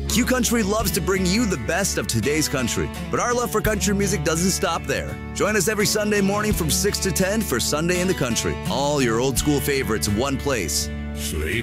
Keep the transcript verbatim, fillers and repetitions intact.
Q Country loves to bring you the best of today's country, but our love for country music doesn't stop there. Join us every Sunday morning from six to ten for Sunday in the Country. All your old school favorites in one place. Slate